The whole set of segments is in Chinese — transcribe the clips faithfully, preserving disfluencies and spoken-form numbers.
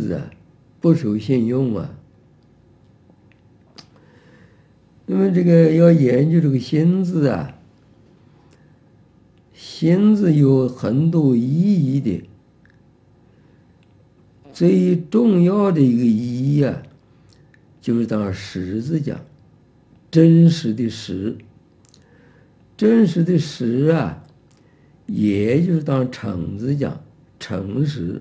字啊，不守信用啊。那么这个要研究这个心字啊，心字有很多意义的，最重要的一个意义啊，就是当实字讲，真实的实，真实的实啊，也就是当诚字讲，诚实。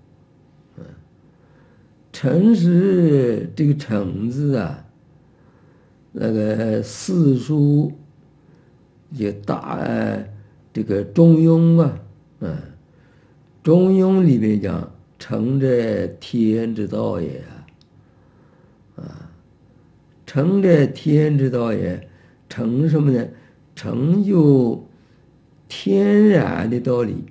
诚实这个诚字啊，那个四书也大这个中庸啊，嗯，中庸里面讲，诚者天之道也啊，啊，诚者天之道也，诚什么呢？成就天然的道理，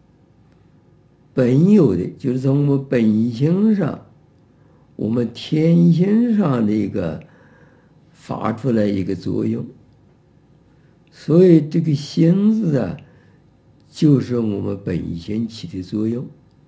本有的，就是从我们本性上，我们天性上的一个发出来一个作用。所以这个心字啊，就是我们本性起的作用。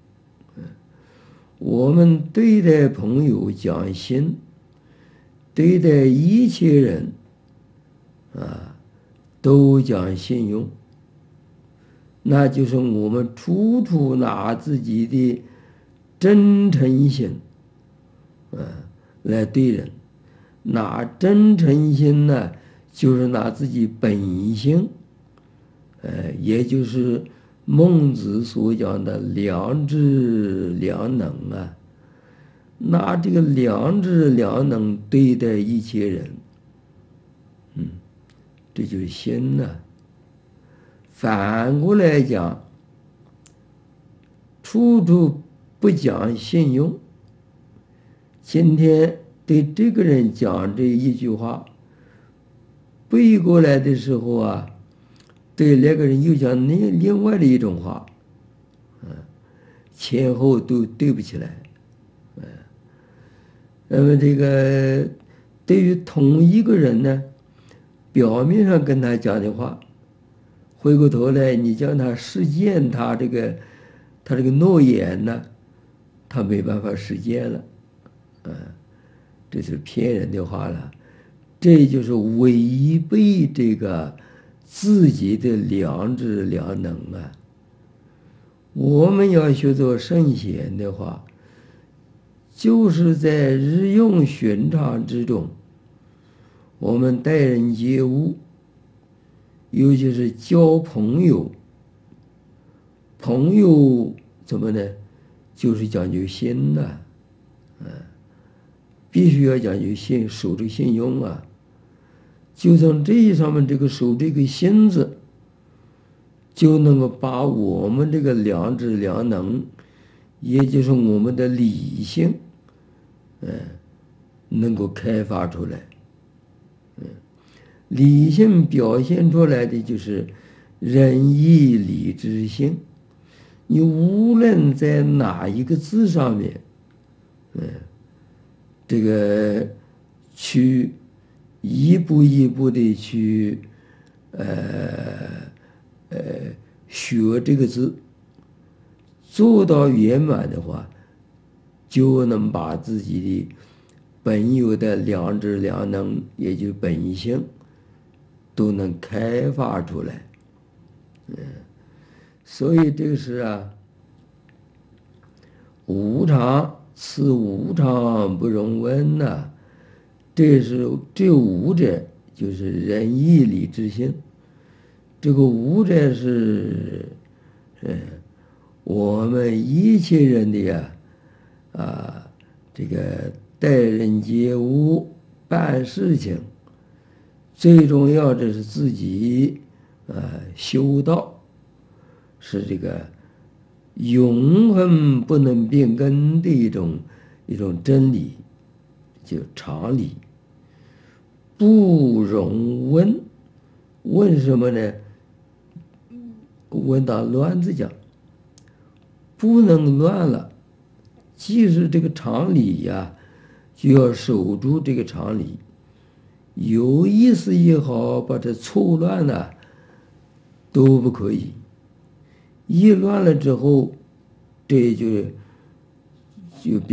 我们对待朋友讲心，对待一切人啊，都讲信用，那就是我们处处拿自己的真诚心啊来对人，拿真诚心呢，就是拿自己本性，呃，也就是孟子所讲的良知良能啊，拿这个良知良能对待一切人，嗯，这就是心呐、啊。反过来讲，处处不讲信用。今天对这个人讲这一句话，背过来的时候啊，对那个人又讲另另外的一种话，嗯，前后都对不起来，嗯，那么这个对于同一个人呢，表面上跟他讲的话，回过头来你叫他实践他这个他这个诺言呢，他没办法实践了，嗯，这是骗人的话了，这就是违背这个自己的良知良能啊！我们要学做圣贤的话，就是在日用寻常之中，我们待人接物，尤其是交朋友，朋友怎么呢？就是讲究心呐、啊，嗯，必须要讲究信，守这个信用啊。就从这上面这个守这个心字，就能够把我们这个良知良能，也就是我们的理性，嗯，能够开发出来。嗯，理性表现出来的就是仁义礼智信。你无论在哪一个字上面，嗯，这个去一步一步的去，呃呃学这个字，做到圆满的话，就能把自己的本有的良知良能，也就本性，都能开发出来。嗯，所以这个是啊，无常，此无常不容问呐、啊。这是这五者就是仁义礼智信，这个五者是，嗯，我们一切人的呀，啊，这个待人接物、办事情，最重要的是自己啊修道，是这个永恒不能变更的一种一种真理，就常理。不容问，问什么呢？问到乱子讲，不能乱了。即使这个常理呀，就要守住这个常理。有意思也好，把它错乱了，都不可以。一乱了之后，这就就变。